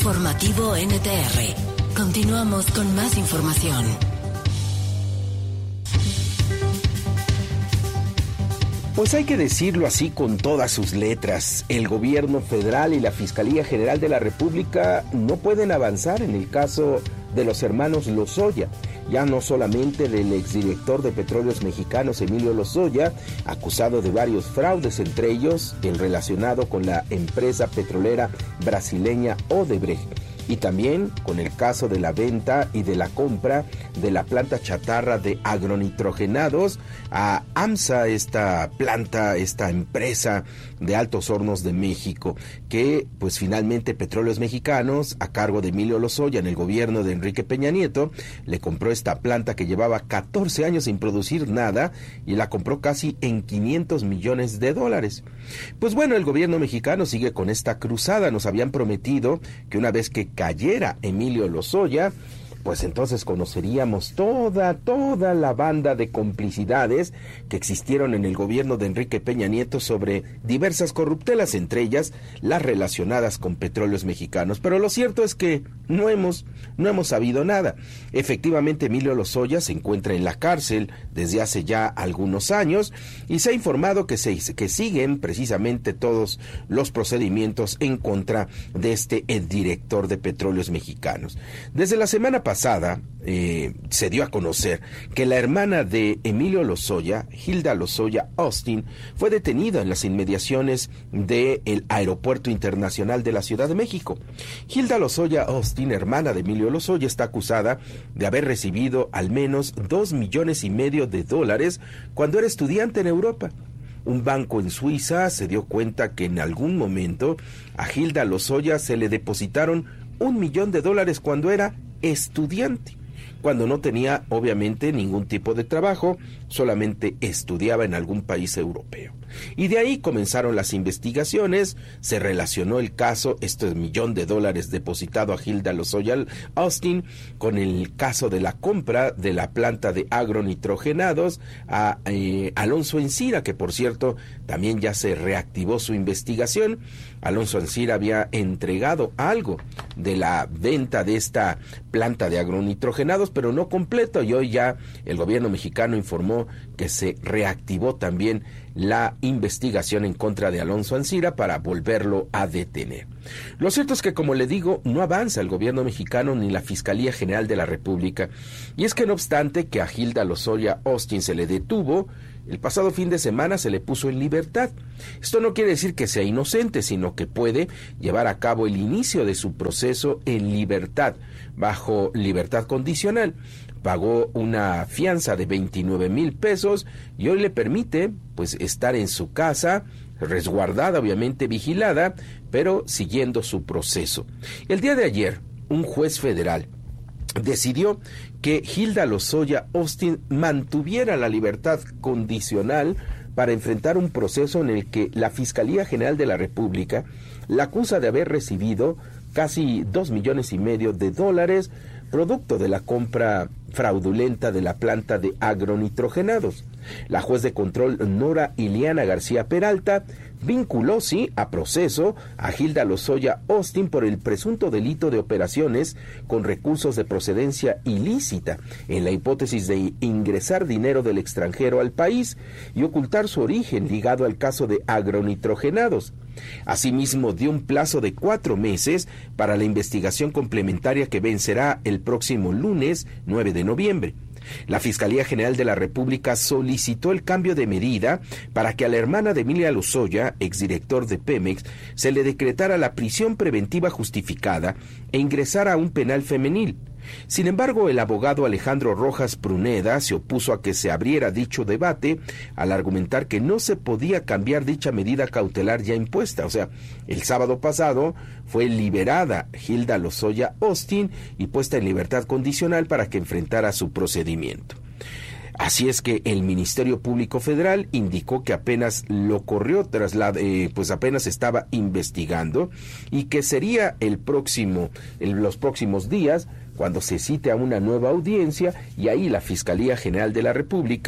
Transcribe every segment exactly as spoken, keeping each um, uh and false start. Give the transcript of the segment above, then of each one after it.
Informativo N T R. Continuamos con más información. Pues hay que decirlo así con todas sus letras. El gobierno federal y la Fiscalía General de la República no pueden avanzar en el caso de los hermanos Lozoya. Ya no solamente del exdirector de Petróleos Mexicanos, Emilio Lozoya, acusado de varios fraudes, entre ellos el relacionado con la empresa petrolera brasileña Odebrecht, y también con el caso de la venta y de la compra de la planta chatarra de agronitrogenados a AMSA, esta planta, esta empresa de Altos Hornos de México, que pues finalmente Petróleos Mexicanos, a cargo de Emilio Lozoya en el gobierno de Enrique Peña Nieto, le compró esta planta que llevaba catorce años sin producir nada y la compró casi en quinientos millones de dólares. Pues bueno, el gobierno mexicano sigue con esta cruzada. Nos habían prometido que una vez que cayera Emilio Lozoya, pues entonces conoceríamos toda, toda la banda de complicidades que existieron en el gobierno de Enrique Peña Nieto sobre diversas corruptelas, entre ellas las relacionadas con Petróleos Mexicanos. Pero lo cierto es que no hemos, no hemos sabido nada. Efectivamente, Emilio Lozoya se encuentra en la cárcel desde hace ya algunos años y se ha informado que, se, que siguen precisamente todos los procedimientos en contra de este exdirector de Petróleos Mexicanos. Desde la semana pasada, pasada eh, se dio a conocer que la hermana de Emilio Lozoya, Hilda Lozoya Austin, fue detenida en las inmediaciones del Aeropuerto Internacional de la Ciudad de México. Hilda Lozoya Austin, hermana de Emilio Lozoya, está acusada de haber recibido al menos dos millones y medio de dólares cuando era estudiante en Europa. Un banco en Suiza se dio cuenta que en algún momento a Hilda Lozoya se le depositaron un millón de dólares cuando era estudiante, cuando no tenía obviamente ningún tipo de trabajo, solamente estudiaba en algún país europeo. Y de ahí comenzaron las investigaciones, se relacionó el caso, este millón de dólares depositado a Hilda Lozoya Austin, con el caso de la compra de la planta de agronitrogenados a eh, Alonso Ancira, que por cierto también ya se reactivó su investigación. Alonso Ancira había entregado algo de la venta de esta planta de agronitrogenados, pero no completo, y hoy ya el gobierno mexicano informó que se reactivó también la investigación en contra de Alonso Ancira para volverlo a detener. Lo cierto es que, como le digo, no avanza el gobierno mexicano ni la Fiscalía General de la República, y es que no obstante que a Hilda Lozoya Austin se le detuvo, el pasado fin de semana se le puso en libertad. Esto no quiere decir que sea inocente, sino que puede llevar a cabo el inicio de su proceso en libertad, bajo libertad condicional. Pagó una fianza de veintinueve mil pesos y hoy le permite pues estar en su casa, resguardada, obviamente vigilada, pero siguiendo su proceso. El día de ayer, un juez federal decidió que Hilda Lozoya Austin mantuviera la libertad condicional para enfrentar un proceso en el que la Fiscalía General de la República la acusa de haber recibido casi dos millones y medio de dólares producto de la compra fraudulenta de la planta de agronitrogenados. La juez de control Nora Iliana García Peralta vinculó, sí, a proceso a Hilda Lozoya Austin por el presunto delito de operaciones con recursos de procedencia ilícita, en la hipótesis de ingresar dinero del extranjero al país y ocultar su origen ligado al caso de agronitrogenados. Asimismo, dio un plazo de cuatro meses para la investigación complementaria que vencerá el próximo lunes nueve de noviembre. La Fiscalía General de la República solicitó el cambio de medida para que a la hermana de Emilio Lozoya, exdirector de Pemex, se le decretara la prisión preventiva justificada e ingresara a un penal femenil. Sin embargo, el abogado Alejandro Rojas Pruneda se opuso a que se abriera dicho debate al argumentar que no se podía cambiar dicha medida cautelar ya impuesta. O sea, el sábado pasado fue liberada Hilda Lozoya Austin y puesta en libertad condicional para que enfrentara su procedimiento. Así es que el Ministerio Público Federal indicó que apenas lo corrió tras la, eh, pues apenas estaba investigando y que sería el próximo, en los próximos días, cuando se cite a una nueva audiencia y ahí la Fiscalía General de la República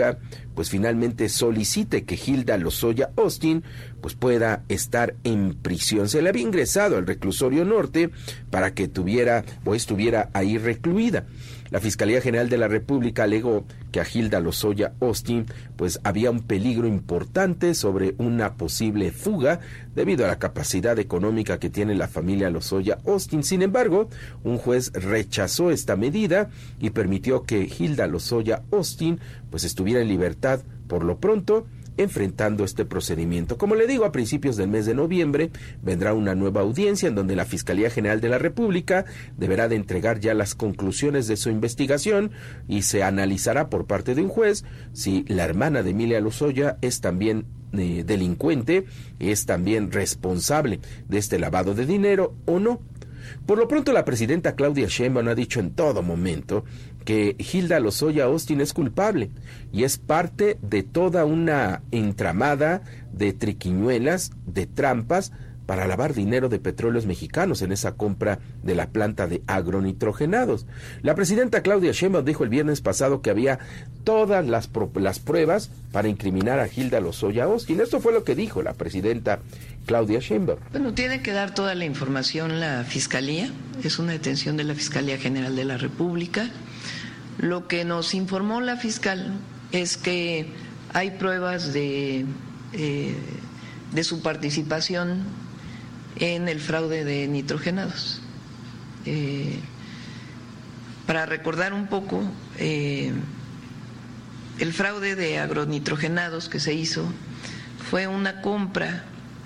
pues finalmente solicite que Hilda Lozoya Austin pues pueda estar en prisión. Se le había ingresado al reclusorio norte para que tuviera o estuviera ahí recluida. La Fiscalía General de la República alegó que a Hilda Lozoya Austin pues había un peligro importante sobre una posible fuga debido a la capacidad económica que tiene la familia Lozoya Austin. Sin embargo, un juez rechazó esta medida y permitió que Hilda Lozoya Austin pues estuviera en libertad por lo pronto, enfrentando este procedimiento. Como le digo, a principios del mes de noviembre vendrá una nueva audiencia en donde la Fiscalía General de la República deberá de entregar ya las conclusiones de su investigación y se analizará por parte de un juez si la hermana de Emilia Lozoya es también eh, delincuente, es también responsable de este lavado de dinero o no. Por lo pronto, la presidenta Claudia Sheinbaum ha dicho en todo momento que Hilda Lozoya Austin es culpable y es parte de toda una entramada de triquiñuelas, de trampas para lavar dinero de petróleos mexicanos en esa compra de la planta de agronitrogenados. La presidenta Claudia Sheinbaum dijo el viernes pasado que había todas las, las pruebas para incriminar a Hilda Lozoya Austin. Esto fue lo que dijo la presidenta Claudia Sheinbaum. Bueno, tiene que dar toda la información la Fiscalía, es una detención de la Fiscalía General de la República. Lo que nos informó la fiscal es que hay pruebas de, eh, de su participación en el fraude de nitrogenados. Eh, para recordar un poco, eh, el fraude de agronitrogenados que se hizo fue una compra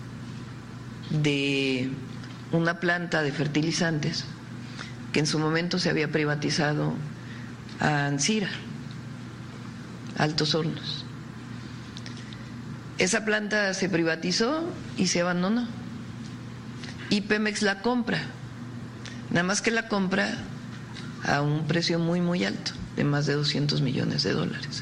de una planta de fertilizantes que en su momento se había privatizado a Ancira, Altos Hornos. Esa planta se privatizó y se abandonó. Y Pemex la compra, nada más que la compra a un precio muy muy alto, de más de doscientos millones de dólares.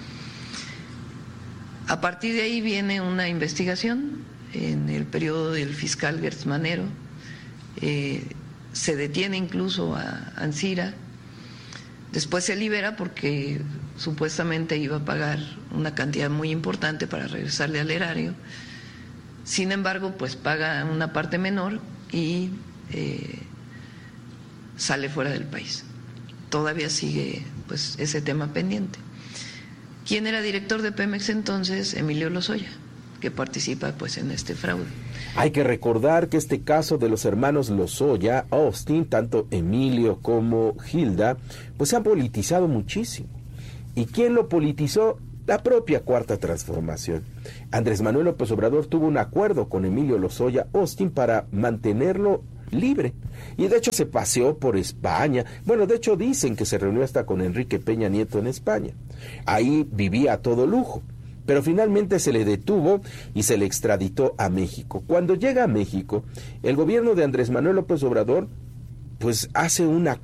A partir de ahí viene una investigación en el periodo del fiscal Gertz Manero, eh, se detiene incluso a Ancira, después se libera porque supuestamente iba a pagar una cantidad muy importante para regresarle al erario. Sin embargo, pues paga una parte menor y eh, sale fuera del país. Todavía sigue pues ese tema pendiente. ¿Quién era director de Pemex entonces? Emilio Lozoya, que participa pues en este fraude. Hay que recordar que este caso de los hermanos Lozoya Austin, tanto Emilio como Hilda, pues se han politizado muchísimo. ¿Y quién lo politizó? La propia Cuarta Transformación. Andrés Manuel López Obrador tuvo un acuerdo con Emilio Lozoya Austin para mantenerlo libre. Y de hecho se paseó por España. Bueno, de hecho dicen que se reunió hasta con Enrique Peña Nieto en España. Ahí vivía a todo lujo. Pero finalmente se le detuvo y se le extraditó a México. Cuando llega a México, el gobierno de Andrés Manuel López Obrador pues hace una